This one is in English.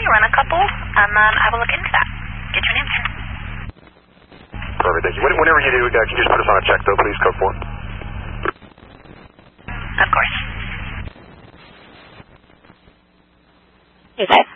run a couple, and then I will look into that. Get you an answer. Perfect, thank you. Whenever you do, can you just put us on a check, though, please, code 4? Of course. Is that